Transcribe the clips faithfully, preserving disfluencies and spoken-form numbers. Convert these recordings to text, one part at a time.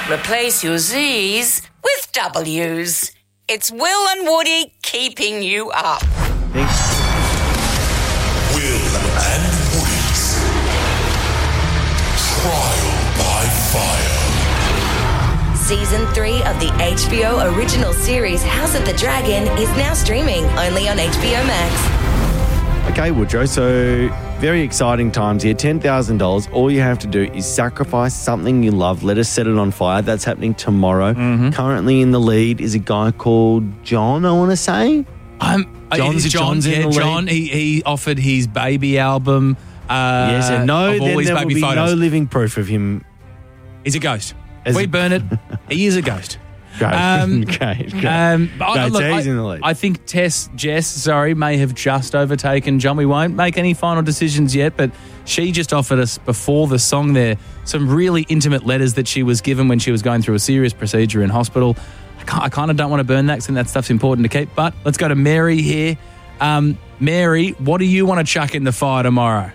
Replace your Z's with W's. It's Will and Woody keeping you up. Thanks. Will and Woody's Trial by Fire. Season three of the H B O original series House of the Dragon is now streaming only on H B O Max. Okay, Woodrow, so very exciting times here. ten thousand dollars. All you have to do is sacrifice something you love. Let us set it on fire. That's happening tomorrow. Mm-hmm. Currently in the lead is a guy called John, I want to say. Um, John's- John, John's in yeah, the lead. John, he, he offered his baby album. Uh, yes, and no, of all then his there will baby be photos. no living proof of him. He's a ghost. As we a- burn it. He is a ghost. Great. Um, okay, great. Um, I, Great, look, so he's I, in the lead. I think Tess, Jess, sorry, may have just overtaken John. We won't make any final decisions yet, but she just offered us before the song there some really intimate letters that she was given when she was going through a serious procedure in hospital. I, can't, I kind of don't want to burn that because that stuff's important to keep. But let's go to Mary here. Um, Mary, what do you want to chuck in the fire tomorrow?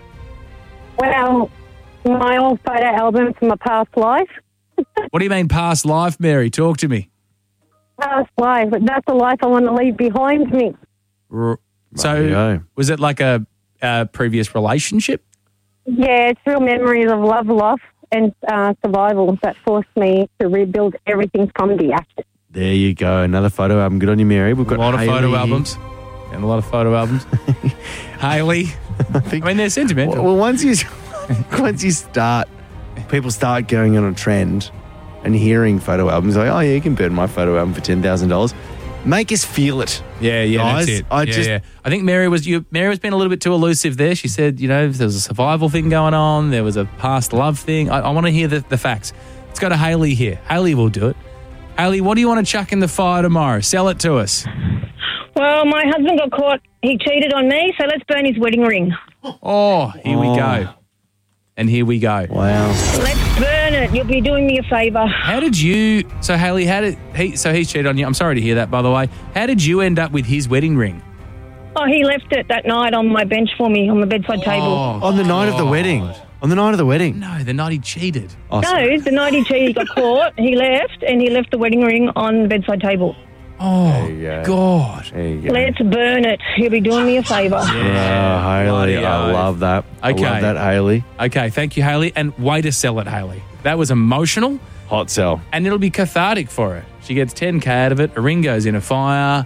Well, my old photo album from my past life. What do you mean past life, Mary? Talk to me. Past life. That's the life I want to leave behind me. R- So Rightio. was it like a, a previous relationship? Yeah, it's real memories of love, loss, and uh, survival that forced me to rebuild everything from the ashes. There you go. Another photo album. Good on you, Mary. We've A got lot of Hayley photo here. albums. And a lot of photo albums. Hayley. I think. I mean, they're sentimental. Well, once you once you start, people start going on a trend and hearing photo albums. Like, oh yeah, you can burn my photo album for ten thousand dollars. Make us feel it. Yeah, yeah, Guys, that's it. I yeah, just- yeah. I think Mary was you. Mary was being a little bit too elusive there. She said, you know, there was a survival thing going on. There was a past love thing. I, I want to hear the, the facts. Let's go to Hayley here. Hayley will do it. Hayley, what do you want to chuck in the fire tomorrow? Sell it to us. Well, my husband got caught. He cheated on me, so let's burn his wedding ring. Oh, here we Oh. go. And here we go. Wow. Let's burn it. You'll be doing me a favour. How did you? So Hayley, how did he? So he cheated on you. I'm sorry to hear that, by the way. How did you end up with his wedding ring? Oh, he left it that night on my bench for me on the bedside table. On the night of the wedding. On the night of the wedding. No, the night he cheated. Oh, sorry. No, the night he cheated, he got caught. He left, and he left the wedding ring on the bedside table. Oh There you go. God. There you go. Let's burn it. He'll be doing me a favour. Oh, Hayley, Bloody I oath. love that. I Okay. love that, Hayley. Okay, thank you, Hayley. And way to sell it, Hayley. That was emotional, Hot sell. and it'll be cathartic for her. She gets ten K out of it. A ring goes in a fire.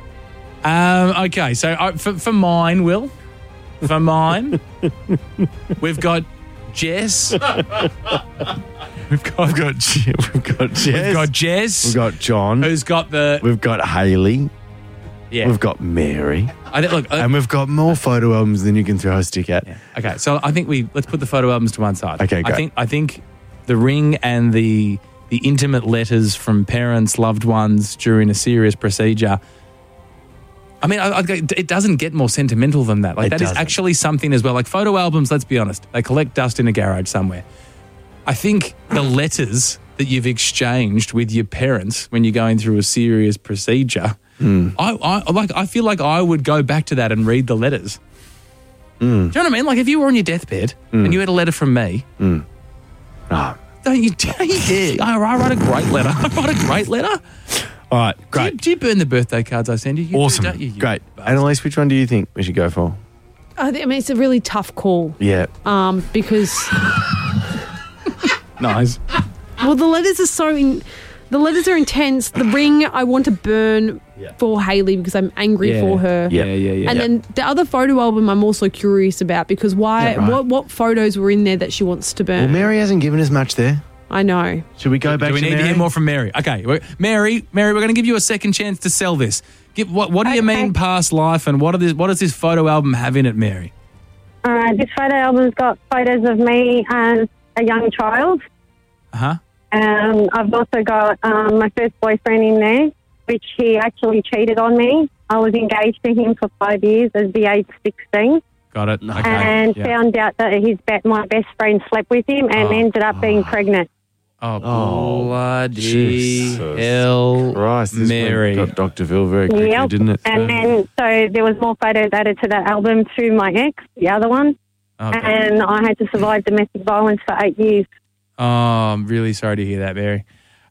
Um, okay, so uh, for, for mine, Will, for mine, we've got Jess. We've got, We've got, Je- we've got Jess. we've got Jess, We've got John. who's got the We've got Hayley. yeah. We've got Mary. I think, look, uh, And we've got more photo albums than you can throw a stick at. okay, so I think we let's put the photo albums to one side. Okay, I great. think I think the ring and the the intimate letters from parents, loved ones during a serious procedure. I mean, I, I, it doesn't get more sentimental than that. Like It that is doesn't. actually something as well. Like photo albums, let's be honest, they collect dust in a garage somewhere. I think the letters that you've exchanged with your parents when you're going through a serious procedure, Hmm. I, I like. I feel like I would go back to that and read the letters. Hmm. Do you know what I mean? Like if you were on your deathbed and you had a letter from me, Ah, don't you? Don't you dare! I, I write a great letter. I write a great letter. all right, Do you, great. do you burn the birthday cards I send you? You do, Awesome. don't you, you Great. bastard? Annalise, which one do you think we should go for? I, thi- I mean, it's a really tough call Yeah. um, because, Nice. well, the letters are so in, the letters are intense. The ring I want to burn for Hayley because I'm angry Yeah. for her. Yeah. Yeah, yeah, yeah. And then the other photo album I'm also curious about because why? Yeah, right. What what photos were in there that she wants to burn? Well, Mary hasn't given us much there. I know. Should we go back Do we to need Mary? to hear more from Mary? Okay, we're- Mary, Mary, we're going to give you a second chance to sell this. Give, what what do you Okay. mean past life, and what are this, what does this photo album have in it, Mary? Uh, this photo album's got photos of me as a young child. Uh huh. Um, I've also got um, my first boyfriend in there, which he actually cheated on me. I was engaged to him for five years as the age sixteen, Got it. Okay. and yeah. found out that his be- my best friend slept with him and Oh. ended up being pregnant. Oh, Oh, bloody Jesus hell, Christ, this Mary. one got Doctor Phil very quickly, Yep. didn't it? And then so there was more photos added to that album through my ex, the other one, Okay. and I had to survive domestic violence for eight years. Oh, I'm really sorry to hear that, Mary.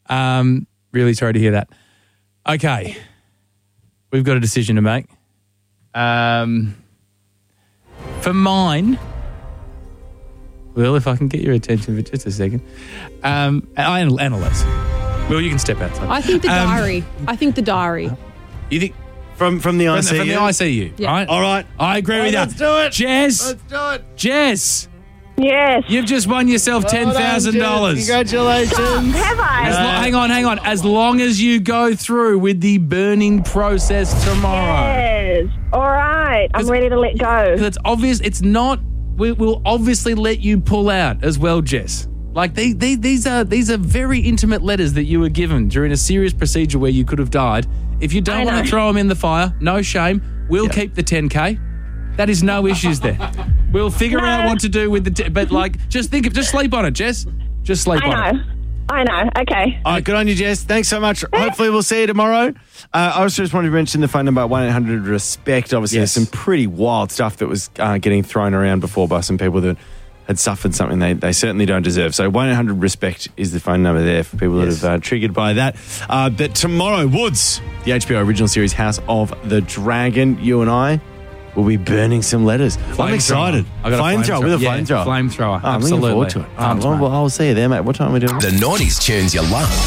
Um, really sorry to hear that. Okay. We've got a decision to make. Um, for mine, well, if I can get your attention for just a second, um, and, and Les. Well, you can step outside. I think the Um, diary. I think the diary. You think From from the from I the, C U? from the I C U, Yeah. right? All right. I agree All with right, you. let's do it. Jess, Let's do it. Jess, Yes. you've just won yourself ten thousand dollars. Congratulations. Have I? As lo- hang on, hang on. As long as you go through with the burning process tomorrow. Yes. All right. I'm 'Cause- ready to let go. Because it's obvious, it's not, we, we'll obviously let you pull out as well, Jess. Like, they, they, these are these are very intimate letters that you were given during a serious procedure where you could have died. If you don't I want know. to throw them in the fire, no shame. We'll Yeah. keep the ten K. That is no issues there. We'll figure out what to do with the, t- but like, just think of, just sleep on it, Jess. Just sleep on I it. know. I know. Okay. All right, good on you, Jess. Thanks so much. Hopefully we'll see you tomorrow. Uh, I also just wanted to mention the phone number, one eight hundred RESPECT. Obviously, Yes. there's some pretty wild stuff that was uh, getting thrown around before by some people that had suffered something they, they certainly don't deserve. So one eight hundred RESPECT is the phone number there for people Yes. that have uh, triggered by that. Uh, but tomorrow, Woods, the H B O original series House of the Dragon, you and I will be burning some letters. I'm excited. I got a Flamethrower with a Yeah, flamethrower. Flamethrower. Oh, I'm Absolutely. looking forward to it. All right, Pumped, well, mate. well, I'll see you there, mate. What time are we doing? The nineties tunes you love.